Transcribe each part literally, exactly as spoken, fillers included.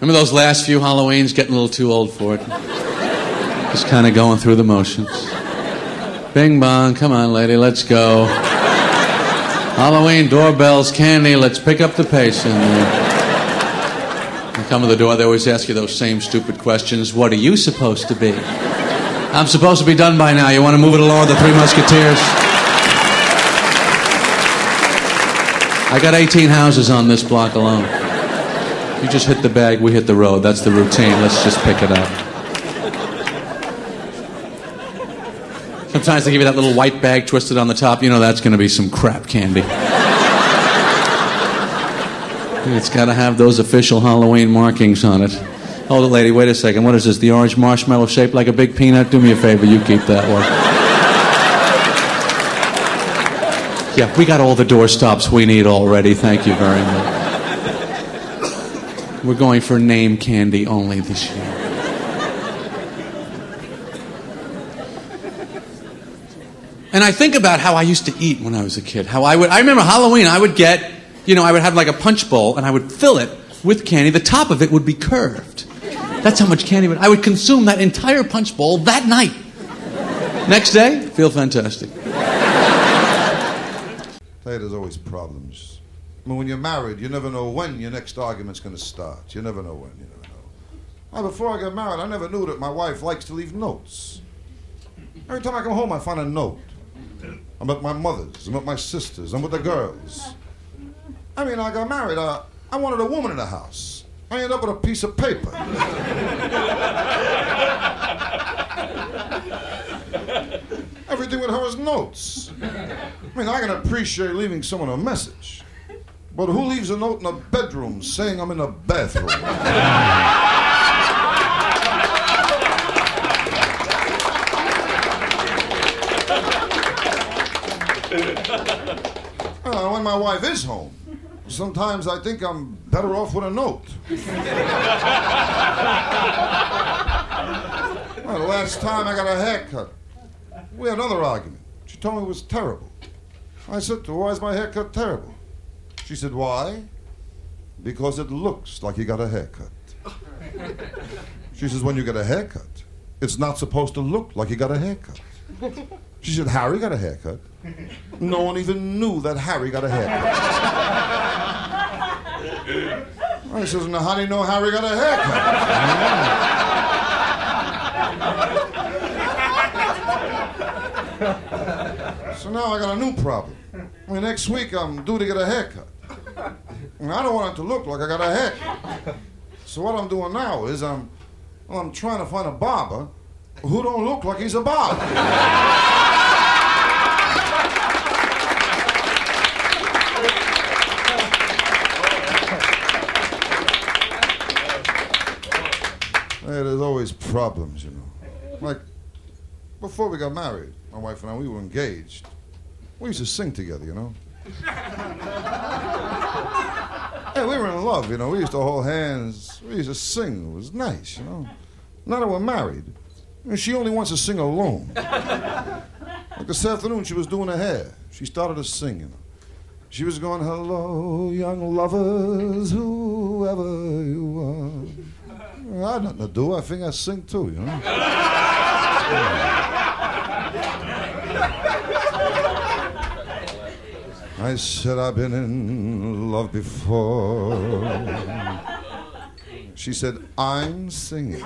Remember those last few Halloweens? Getting a little too old for it. Just kind of going through the motions. Bing bong, come on, lady, let's go. Halloween, doorbells, candy, let's pick up the pace. And uh, you come to the door, they always ask you those same stupid questions. What are you supposed to be? I'm supposed to be done by now. You want to move it along with the Three Musketeers? I got eighteen houses on this block alone. You just hit the bag, we hit the road. That's the routine. Let's just pick it up. Sometimes they give you that little white bag twisted on the top. You know that's going to be some crap candy. It's got to have those official Halloween markings on it. Hold it, lady. Wait a second. What is this? The orange marshmallow shaped like a big peanut? Do me a favor. You keep that one. Yeah, we got all the door stops we need already. Thank you very much. We're going for name candy only this year. And I think about how I used to eat when I was a kid. How I would, I remember Halloween, I would get, you know, I would have like a punch bowl and I would fill it with candy. The top of it would be curved. That's how much candy would, I would consume that entire punch bowl that night. Next day, feel fantastic. Tell you, there's always problems. I mean, when you're married, you never know when your next argument's going to start. You never know when, you never know. Now, before I got married, I never knew that my wife likes to leave notes. Every time I come home, I find a note. I'm at my mother's, I'm at my sister's, I'm with the girls. I mean, I got married, uh, I wanted a woman in the house. I ended up with a piece of paper. Everything with her is notes. I mean, I can appreciate leaving someone a message. But who leaves a note in a bedroom saying I'm in the bathroom? Uh, when my wife is home, sometimes I think I'm better off with a note. Well, the last time I got a haircut, we had another argument. She told me it was terrible. I said to her, why is my haircut terrible? She said, why? Because it looks like you got a haircut. She says, when you get a haircut, it's not supposed to look like you got a haircut. She said, Harry got a haircut. No one even knew that Harry got a haircut. I says, now how do you know Harry got a haircut? So now I got a new problem. I mean, next week I'm due to get a haircut. And I don't want it to look like I got a haircut. So what I'm doing now is I'm, well, I'm trying to find a barber who don't look like he's a barber. Hey, there's always problems, you know. Like, before we got married, my wife and I, we were engaged. We used to sing together, you know. Hey, we were in love, you know. We used to hold hands. We used to sing. It was nice, you know. Now that we're married, I mean, she only wants to sing alone. Like this afternoon, she was doing her hair. She started to sing, you know. She was going, hello, young lovers, whoever you are. I had nothing to do. I think I sing too, you know. I said I've been in love before. She said, I'm singing.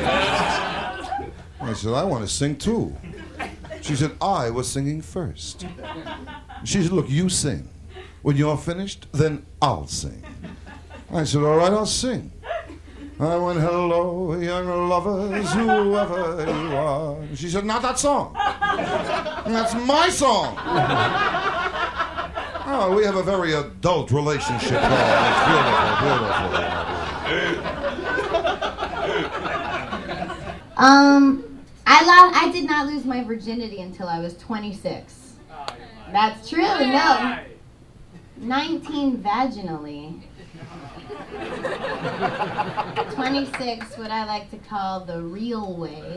I said, I want to sing too. She said, I was singing first. She said, look, you sing. When you're finished, then I'll sing. I said, all right, I'll sing. I went, hello, young lovers, whoever you are. She said, not that song. That's my song. Oh, we have a very adult relationship. Oh, it's beautiful, beautiful. Um, I lost. I did not lose my virginity until I was twenty-six. That's true. No, nineteen vaginally. twenty-six, what I like to call the real way.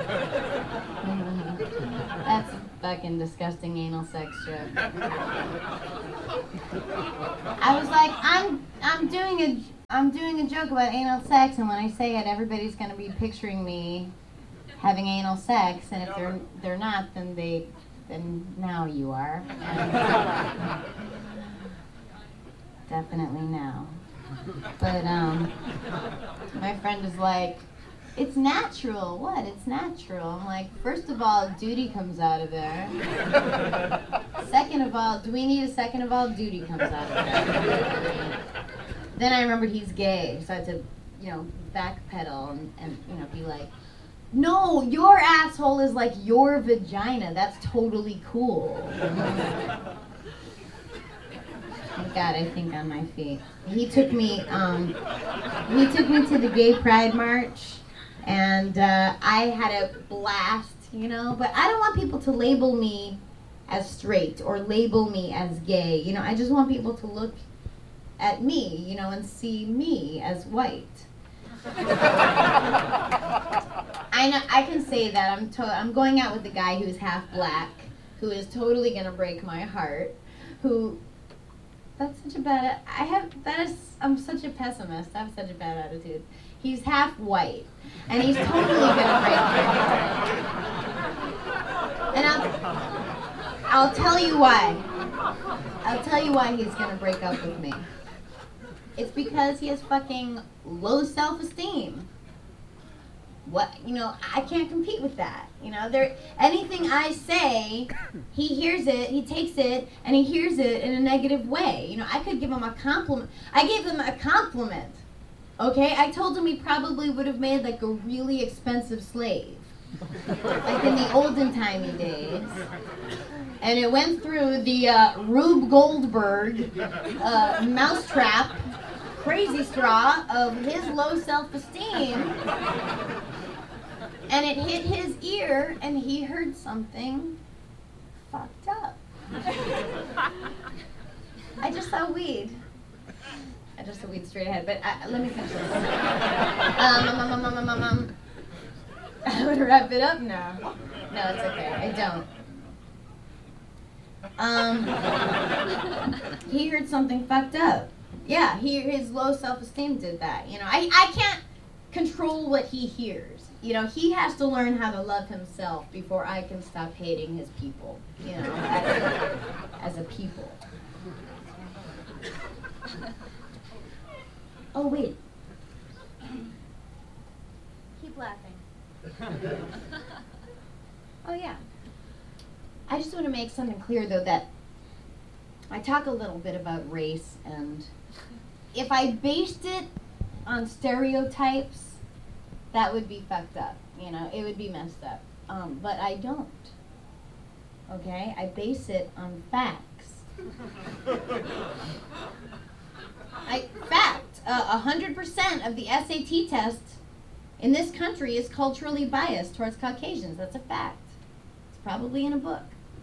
That's a fucking disgusting anal sex joke. I was like, I'm I'm doing a I'm doing a joke about anal sex, and when I say it, everybody's going to be picturing me having anal sex, and if they're they're not, then they then now you are. And definitely now. But um, my friend is like, it's natural. What? It's natural. I'm like, first of all, duty comes out of there. Second of all, do we need a second of all? Duty comes out of there. Then I remembered he's gay, so I had to, you know, backpedal and, and, you know, be like, no, your asshole is like your vagina. That's totally cool. Thank God I think on my feet. He took me, um, he took me to the Gay Pride March, and uh, I had a blast, you know, but I don't want people to label me as straight or label me as gay. You know, I just want people to look at me, you know, and see me as white. I know I can say that I'm to- I'm going out with a guy who's half black, who is totally gonna break my heart. Who, that's such a bad. I have that is. I'm such a pessimist. I have such a bad attitude. He's half white, and he's totally gonna break my heart. And I'll I'll tell you why. I'll tell you why he's gonna break up with me. It's because he has fucking low self-esteem. What, you know, I can't compete with that. You know, there, anything I say, he hears it, he takes it, and he hears it in a negative way. You know, I could give him a compliment. I gave him a compliment, okay? I told him he probably would have made like a really expensive slave, like in the olden timey days. And it went through the uh, Rube Goldberg uh, mousetrap crazy straw of his low self-esteem, and it hit his ear, and he heard something fucked up. I just saw weed. I just saw weed straight ahead, but I, let me finish this. Um, um, um, um, um, um, um. I would wrap it up now. No, it's okay. I don't. Um, he heard something fucked up. Yeah, he, his low self-esteem did that. You know, I, I can't control what he hears. You know, he has to learn how to love himself before I can stop hating his people, you know, as a, as a people. Oh, wait. Keep laughing. Oh, yeah. I just want to make something clear, though, that I talk a little bit about race, and if I based it on stereotypes, that would be fucked up. You know, it would be messed up. Um, but I don't. Okay? I base it on facts. I, fact, uh, one hundred percent of the S A T test in this country is culturally biased towards Caucasians. That's a fact. It's probably in a book.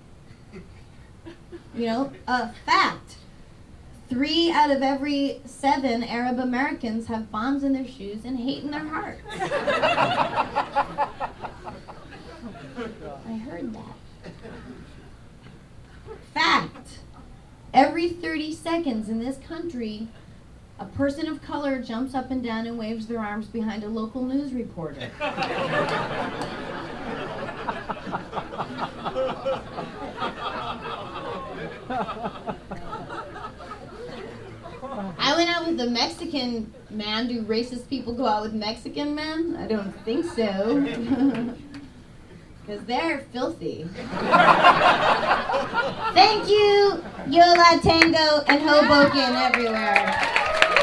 You know, a fact. Three out of every seven Arab Americans have bombs in their shoes and hate in their hearts. I heard that. Fact. Every thirty seconds in this country, a person of color jumps up and down and waves their arms behind a local news reporter. I went out with a Mexican man. Do racist people go out with Mexican men? I don't think so. Because they're filthy. Thank you, Yola, Tango, and Hoboken everywhere.